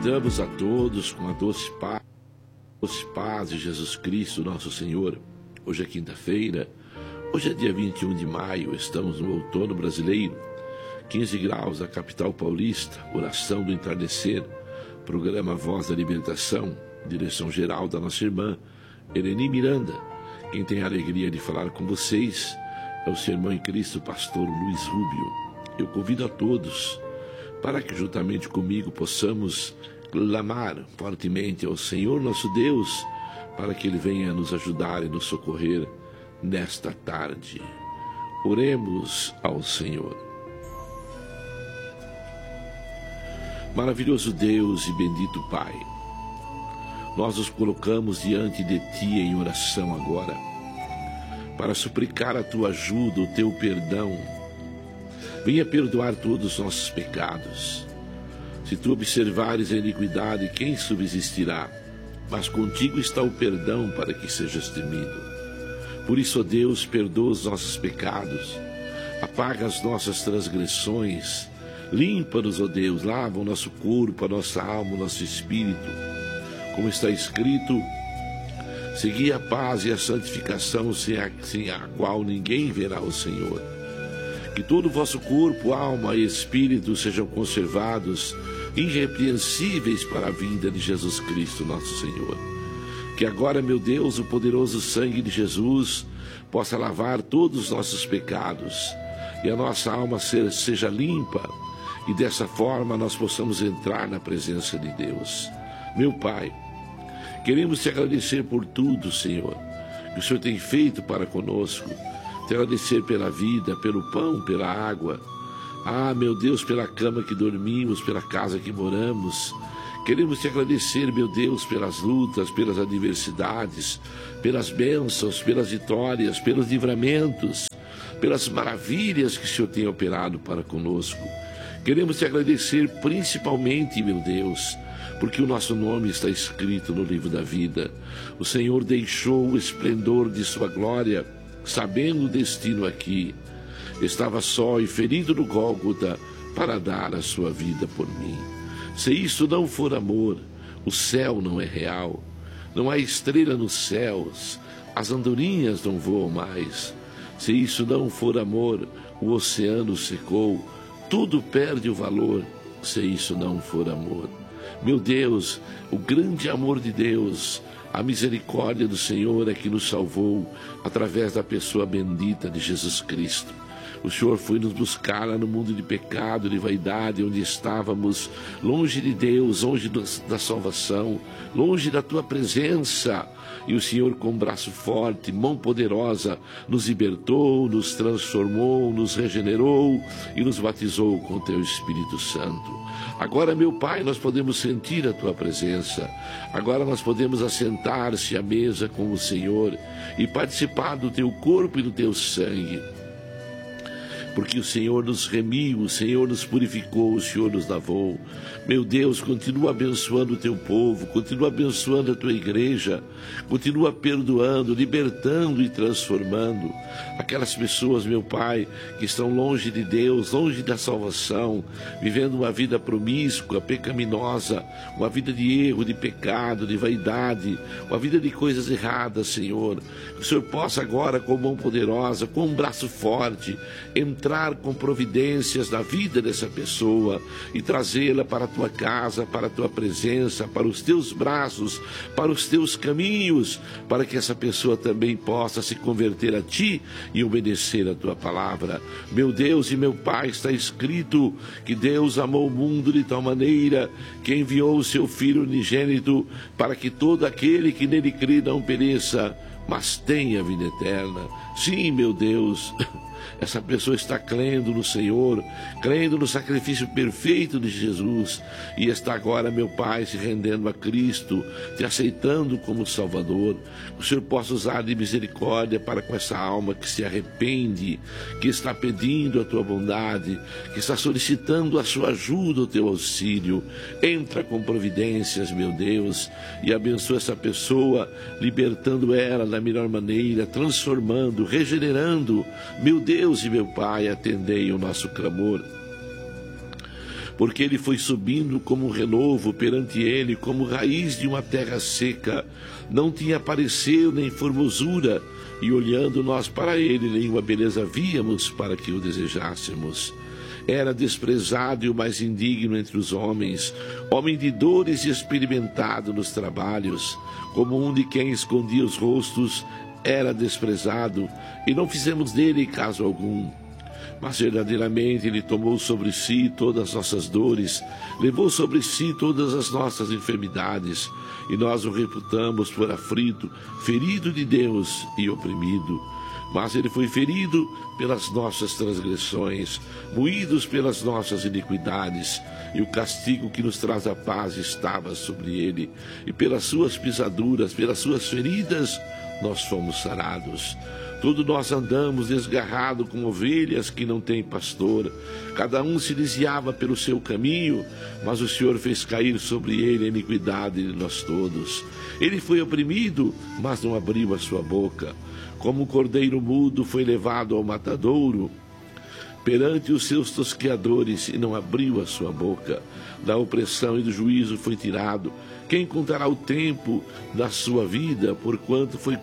cumprimentamos a todos com a doce paz de Jesus Cristo, nosso Senhor. Hoje é quinta-feira, hoje é dia 21 de maio, estamos no outono brasileiro, 15 graus da capital paulista, oração do entardecer, programa Voz da Libertação, direção geral da nossa irmã Eleni Miranda. Quem tem a alegria de falar com vocês é o seu irmão em Cristo, pastor Luiz Rubio. Eu convido a todos para que juntamente comigo possamos clamar fortemente ao Senhor nosso Deus, para que Ele venha nos ajudar e nos socorrer nesta tarde. Oremos ao Senhor. Maravilhoso Deus e bendito Pai, nós nos colocamos diante de Ti em oração agora, para suplicar a Tua ajuda, o Teu perdão. Venha perdoar todos os nossos pecados. Se Tu observares a iniquidade, quem subsistirá? Mas contigo está o perdão para que sejas temido. Por isso, ó Deus, perdoa os nossos pecados, apaga as nossas transgressões, limpa-nos, ó Deus, lava o nosso corpo, a nossa alma, o nosso espírito. Como está escrito, segui a paz e a santificação, sem a qual ninguém verá o Senhor. Que todo o vosso corpo, alma e espírito sejam conservados irrepreensíveis para a vinda de Jesus Cristo, nosso Senhor. Que agora, meu Deus, o poderoso sangue de Jesus possa lavar todos os nossos pecados e a nossa alma seja limpa, e dessa forma nós possamos entrar na presença de Deus. Meu Pai, queremos te agradecer por tudo, Senhor, que o Senhor tem feito para conosco. Te agradecer pela vida, pelo pão, pela água. Ah, meu Deus, pela cama que dormimos, pela casa que moramos. Queremos te agradecer, meu Deus, pelas lutas, pelas adversidades, pelas bênçãos, pelas vitórias, pelos livramentos, pelas maravilhas que o Senhor tem operado para conosco. Queremos te agradecer principalmente, meu Deus, porque o nosso nome está escrito no livro da vida. O Senhor deixou o esplendor de sua glória, sabendo o destino aqui. Estava só e ferido no Gólgota para dar a sua vida por mim. Se isso não for amor, o céu não é real. Não há estrela nos céus, as andorinhas não voam mais. Se isso não for amor, o oceano secou, tudo perde o valor, se isso não for amor. Meu Deus, o grande amor de Deus, a misericórdia do Senhor é que nos salvou através da pessoa bendita de Jesus Cristo. O Senhor foi nos buscar lá no mundo de pecado, de vaidade, onde estávamos longe de Deus, longe da salvação, longe da Tua presença. E o Senhor, com braço forte, mão poderosa, nos libertou, nos transformou, nos regenerou e nos batizou com o Teu Espírito Santo. Agora, meu Pai, nós podemos sentir a Tua presença. Agora nós podemos assentar-se à mesa com o Senhor e participar do Teu corpo e do Teu sangue. Porque o Senhor nos remiu, o Senhor nos purificou, o Senhor nos lavou. Meu Deus, continua abençoando o Teu povo, continua abençoando a Tua igreja, continua perdoando, libertando e transformando aquelas pessoas, meu Pai, que estão longe de Deus, longe da salvação, vivendo uma vida promíscua, pecaminosa, uma vida de erro, de pecado, de vaidade, uma vida de coisas erradas, Senhor. Que o Senhor possa agora, com mão poderosa, com um braço forte, entrar com providências na vida dessa pessoa e trazê-la para a Tua casa, para a Tua presença, para os Teus braços, para os Teus caminhos, para que essa pessoa também possa se converter a Ti e obedecer a Tua palavra. Meu Deus e meu Pai, está escrito que Deus amou o mundo de tal maneira que enviou o Seu Filho unigênito para que todo aquele que nele crê não pereça, mas tenha vida eterna. Sim, meu Deus, essa pessoa está crendo no Senhor, crendo no sacrifício perfeito de Jesus, e está agora, meu Pai, se rendendo a Cristo, te aceitando como Salvador. O Senhor possa usar de misericórdia para com essa alma que se arrepende, que está pedindo a Tua bondade, que está solicitando a Sua ajuda, o Teu auxílio. Entra com providências, meu Deus, e abençoa essa pessoa, libertando ela da melhor maneira, transformando, regenerando. Meu Deus e meu Pai, atendei o nosso clamor. porque ele foi subindo como um renovo perante ele, como raiz de uma terra seca. Não tinha parecer nem formosura, e olhando nós para ele, nenhuma beleza víamos para que o desejássemos. Era desprezado e o mais indigno entre os homens, homem de dores e experimentado nos trabalhos, como um de quem escondia os rostos, era desprezado, e não fizemos dele caso algum. Mas verdadeiramente ele tomou sobre si todas as nossas dores, levou sobre si todas as nossas enfermidades, e nós o reputamos por aflito, ferido de Deus e oprimido. Mas ele foi ferido pelas nossas transgressões, moídos pelas nossas iniquidades, e o castigo que nos traz a paz estava sobre ele, e pelas suas pisaduras, pelas suas feridas, nós fomos sarados. Todos nós andamos desgarrados como ovelhas que não têm pastor. Cada um se desviava pelo seu caminho, mas o Senhor fez cair sobre ele a iniquidade de nós todos. Ele foi oprimido, mas não abriu a sua boca. Como um cordeiro mudo foi levado ao matadouro, perante os seus tosqueadores, e não abriu a sua boca. Da opressão e do juízo foi tirado. Quem contará o tempo da sua vida, porquanto foi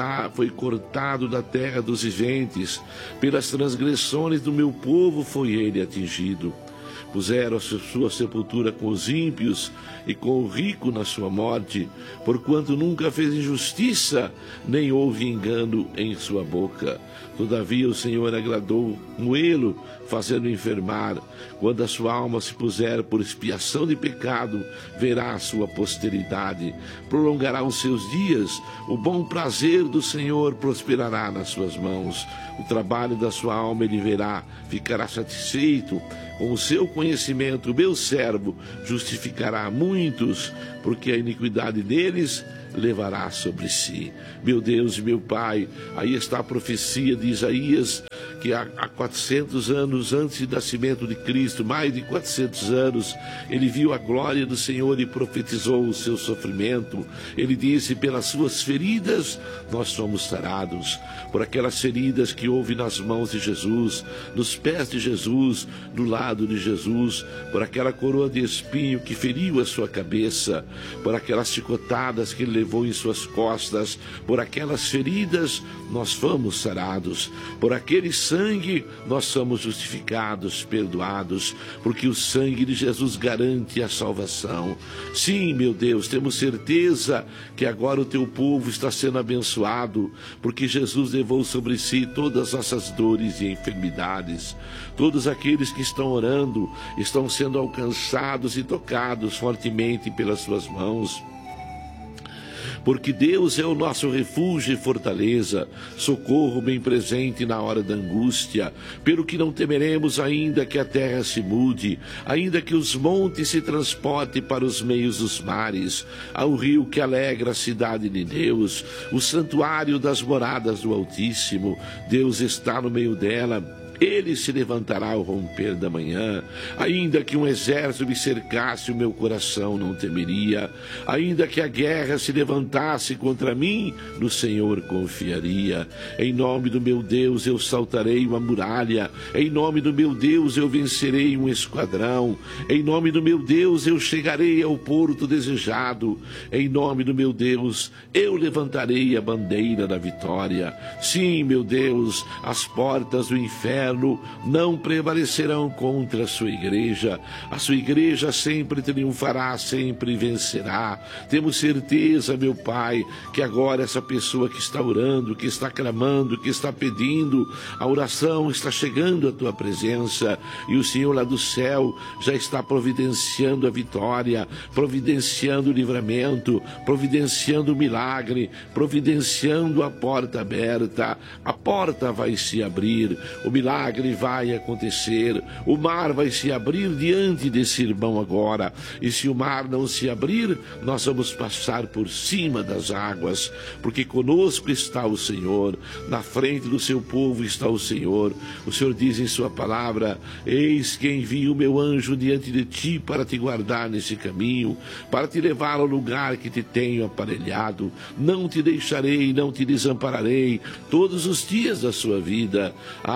cortado da terra dos viventes? Pelas transgressões do meu povo foi ele atingido. Puseram a sua sepultura com os ímpios e com o rico na sua morte, porquanto nunca fez injustiça, nem houve engano em sua boca. Todavia o Senhor agradou moê-lo, fazendo enfermar. Quando a sua alma se puser por expiação de pecado, verá a sua posteridade. Prolongará os seus dias, o bom prazer do Senhor prosperará nas suas mãos. O trabalho da sua alma ele verá, ficará satisfeito. Com o seu conhecimento, o meu servo justificará muitos, porque a iniquidade deles levará sobre si. Meu Deus e meu Pai, aí está a profecia de Isaías, que há 400 anos antes do nascimento de Cristo, mais de 400 anos, ele viu a glória do Senhor e profetizou o seu sofrimento. Ele disse: pelas suas feridas nós somos sarados. Por aquelas feridas que houve nas mãos de Jesus, nos pés de Jesus, no lado de Jesus, por aquela coroa de espinho que feriu a sua cabeça, por aquelas chicotadas que ele levou em suas costas, por aquelas feridas nós fomos sarados. Por aquele sangue nós somos justificados, perdoados, porque o sangue de Jesus garante a salvação. Sim, meu Deus, temos certeza que agora o teu povo está sendo abençoado, porque Jesus levou sobre si todas as nossas dores e enfermidades. Todos aqueles que estão orando estão sendo alcançados e tocados fortemente pelas suas mãos. Porque Deus é o nosso refúgio e fortaleza, socorro bem presente na hora da angústia. Pelo que não temeremos, ainda que a terra se mude, ainda que os montes se transportem para os meios dos mares, ao rio que alegra a cidade de Deus, o santuário das moradas do Altíssimo. Deus está no meio dela. Ele se levantará ao romper da manhã. Ainda que um exército me cercasse, o meu coração não temeria. Ainda que a guerra se levantasse contra mim, no Senhor confiaria. Em nome do meu Deus eu saltarei uma muralha. Em nome do meu Deus eu vencerei um esquadrão. Em nome do meu Deus eu chegarei ao porto desejado. Em nome do meu Deus eu levantarei a bandeira da vitória. Sim, meu Deus, as portas do inferno não prevalecerão contra a sua igreja. A sua igreja sempre triunfará, sempre vencerá. Temos certeza, meu Pai, que agora essa pessoa que está orando, que está clamando, que está pedindo, a oração está chegando à tua presença, e o Senhor lá do céu já está providenciando a vitória, providenciando o livramento, providenciando o milagre, providenciando a porta aberta. A porta vai se abrir, o milagre vai acontecer, o mar vai se abrir diante desse irmão agora, e se o mar não se abrir, nós vamos passar por cima das águas, porque conosco está o Senhor, na frente do seu povo está o Senhor. O Senhor diz em sua palavra: eis que envio o meu anjo diante de ti para te guardar nesse caminho, para te levar ao lugar que te tenho aparelhado. Não te deixarei, não te desampararei todos os dias da sua vida. Ah, meu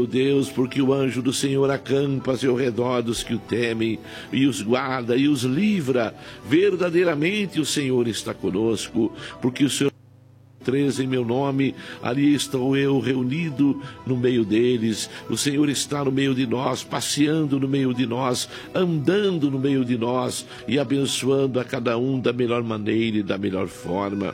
meu Deus, porque o anjo do Senhor acampa-se ao redor dos que o temem, e os guarda e os livra. Verdadeiramente o Senhor está conosco, porque o Senhor 13 em meu nome, ali estou eu reunido no meio deles. O Senhor está no meio de nós, passeando no meio de nós, andando no meio de nós e abençoando a cada um da melhor maneira e da melhor forma.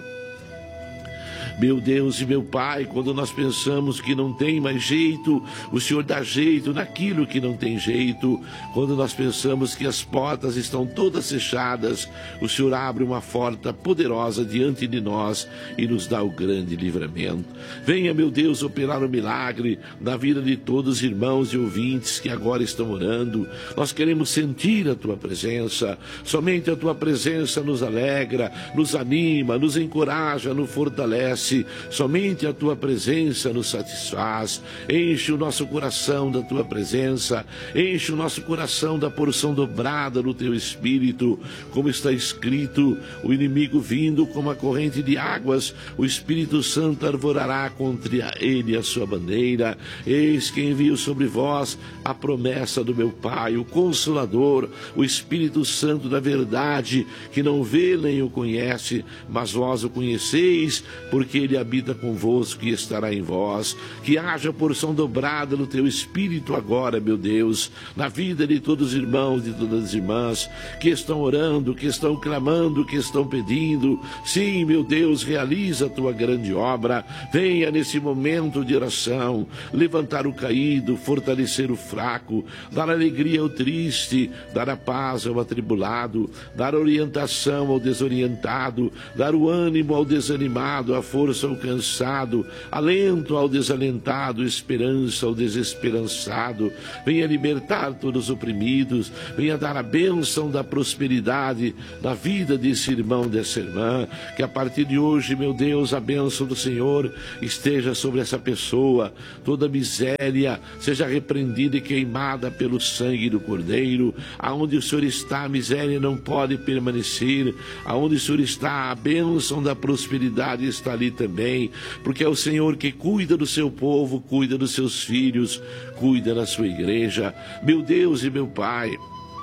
Meu Deus e meu Pai, quando nós pensamos que não tem mais jeito, o Senhor dá jeito naquilo que não tem jeito. Quando nós pensamos que as portas estão todas fechadas, o Senhor abre uma porta poderosa diante de nós e nos dá o grande livramento. Venha, meu Deus, operar o milagre na vida de todos os irmãos e ouvintes que agora estão orando. Nós queremos sentir a Tua presença. Somente a Tua presença nos alegra, nos anima, nos encoraja, nos fortalece. Somente a Tua presença nos satisfaz. Enche o nosso coração da Tua presença, enche o nosso coração da porção dobrada no Teu Espírito, como está escrito: o inimigo vindo como a corrente de águas, o Espírito Santo arvorará contra ele a sua bandeira. Eis que envio sobre vós a promessa do meu Pai, o Consolador, o Espírito Santo da verdade, que não vê nem o conhece, mas vós o conheceis, porque Ele habita convosco e estará em vós. Que haja porção dobrada no Teu Espírito agora, meu Deus, na vida de todos os irmãos e todas as irmãs que estão orando, que estão clamando, que estão pedindo. Sim, meu Deus, realiza a Tua grande obra. Venha nesse momento de oração levantar o caído, fortalecer o fraco, dar alegria ao triste, dar a paz ao atribulado, dar orientação ao desorientado, dar o ânimo ao desanimado, a força ao cansado, alento ao desalentado, esperança ao desesperançado. Venha libertar todos os oprimidos, venha dar a bênção da prosperidade na vida desse irmão, dessa irmã. Que a partir de hoje, meu Deus, a bênção do Senhor esteja sobre essa pessoa. Toda miséria seja repreendida e queimada pelo sangue do Cordeiro. Aonde o Senhor está, a miséria não pode permanecer. Aonde o Senhor está, a bênção da prosperidade está ali também, porque é o Senhor que cuida do seu povo, cuida dos seus filhos, cuida da sua igreja. Meu Deus e meu Pai,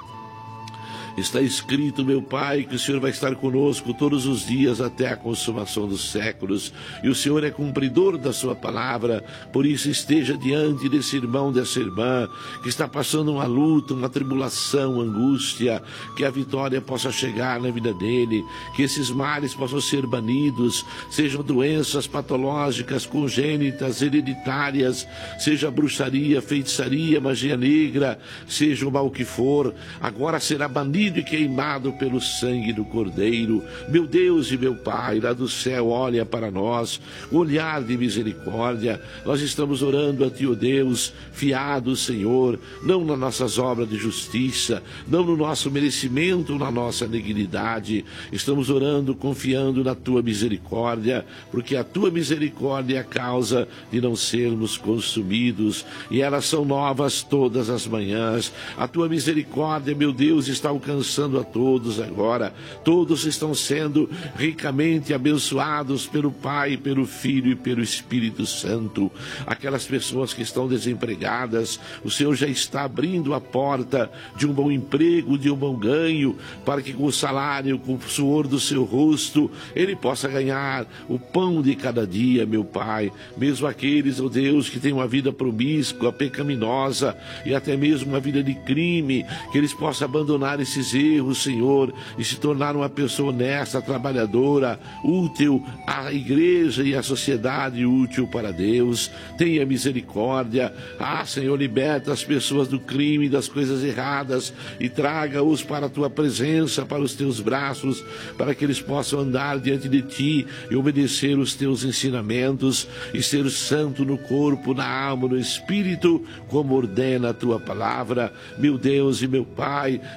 está escrito, meu Pai, que o Senhor vai estar conosco todos os dias até a consumação dos séculos. E o Senhor é cumpridor da sua palavra. Por isso esteja diante desse irmão, dessa irmã, que está passando uma luta, uma tribulação, uma angústia. Que a vitória possa chegar na vida dele. Que esses males possam ser banidos. Sejam doenças patológicas, congênitas, hereditárias. Seja bruxaria, feitiçaria, magia negra. Seja o mal que for. Agora será banido e queimado pelo sangue do Cordeiro. Meu Deus e meu Pai, lá do céu, olha para nós, olhar de misericórdia. Nós estamos orando a Ti, ó Deus, fiados, Senhor, não nas nossas obras de justiça, não no nosso merecimento, na nossa dignidade. Estamos orando, confiando na Tua misericórdia, porque a Tua misericórdia é a causa de não sermos consumidos, e elas são novas todas as manhãs. A Tua misericórdia, meu Deus, está alcançando a todos agora. Todos estão sendo ricamente abençoados pelo Pai, pelo Filho e pelo Espírito Santo. Aquelas pessoas que estão desempregadas, o Senhor já está abrindo a porta de um bom emprego, de um bom ganho, para que com o salário, com o suor do seu rosto, ele possa ganhar o pão de cada dia, meu Pai. Mesmo aqueles, ó Deus, que têm uma vida promíscua, pecaminosa e até mesmo uma vida de crime, que eles possam abandonar esses erros, Senhor, e se tornar uma pessoa honesta, trabalhadora, útil à igreja e à sociedade, útil para Deus. Tenha misericórdia. Senhor, liberta as pessoas do crime, das coisas erradas, e traga-os para a Tua presença, para os Teus braços, para que eles possam andar diante de Ti e obedecer os Teus ensinamentos e ser santo no corpo, na alma, no espírito, como ordena a Tua palavra. Meu Deus e meu Pai, é bem verdade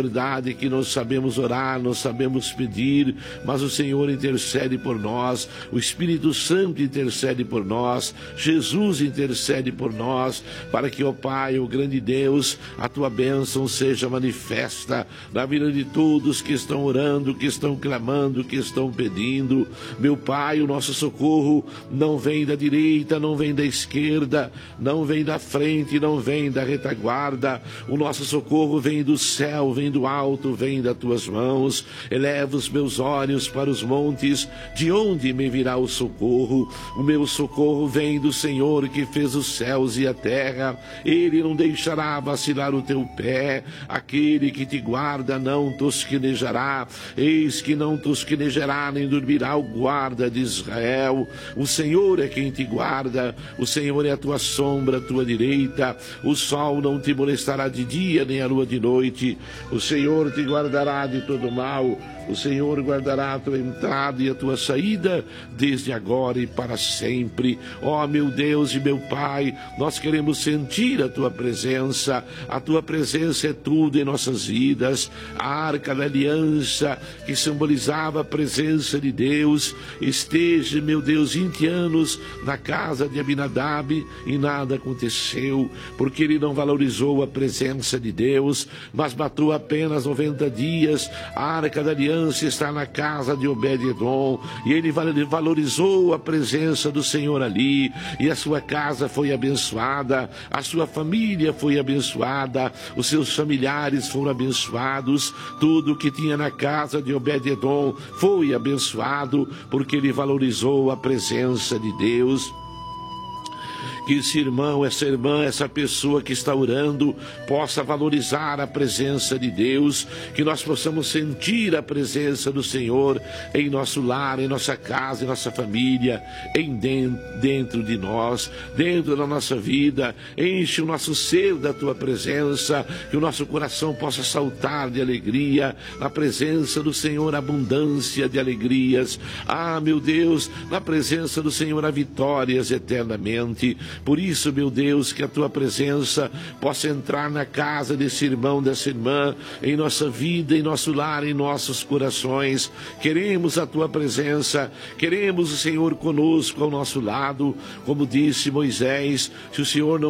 verdade que não sabemos orar, não sabemos pedir, mas o Senhor intercede por nós, o Espírito Santo intercede por nós, Jesus intercede por nós, para que, ó Pai, o grande Deus, a tua bênção seja manifesta na vida de todos que estão orando, que estão clamando, que estão pedindo. Meu Pai, o nosso socorro não vem da direita, não vem da esquerda, não vem da frente, não vem da retaguarda. O nosso socorro vem do céu, vem do alto, vem das tuas mãos. Eleva os meus olhos para os montes, de onde me virá o socorro? O meu socorro vem do Senhor que fez os céus e a terra. Ele não deixará vacilar o teu pé. Aquele que te guarda não tosquenejará. Eis que não tosquenejará nem dormirá o guarda de Israel. O Senhor é quem te guarda, o Senhor é a tua sombra, a tua direita. O sol não te molestará de dia, nem a lua de noite. O Senhor te guardará de todo mal. O Senhor guardará a tua entrada e a tua saída, desde agora e para sempre. Ó meu Deus e meu Pai, nós queremos sentir a tua presença. A tua presença é tudo em nossas vidas. A arca da aliança, que simbolizava a presença de Deus, esteja, meu Deus, 20 anos na casa de Abinadab e nada aconteceu, porque ele não valorizou a presença de Deus, mas matou apenas 90 dias. A arca da aliança está na casa de Obed-edom, e ele valorizou a presença do Senhor ali, e a sua casa foi abençoada, a sua família foi abençoada, os seus familiares foram abençoados, tudo que tinha na casa de Obed-edom foi abençoado, porque ele valorizou a presença de Deus. Que esse irmão, essa irmã, essa pessoa que está orando possa valorizar a presença de Deus, que nós possamos sentir a presença do Senhor em nosso lar, em nossa casa, em nossa família, dentro de nós, dentro da nossa vida. Enche o nosso ser da tua presença, que o nosso coração possa saltar de alegria na presença do Senhor, abundância de alegrias. Ah, meu Deus, na presença do Senhor há vitórias eternamente. Por isso, meu Deus, que a tua presença possa entrar na casa desse irmão, dessa irmã, em nossa vida, em nosso lar, em nossos corações. Queremos a tua presença, queremos o Senhor conosco ao nosso lado, como disse Moisés: se o Senhor não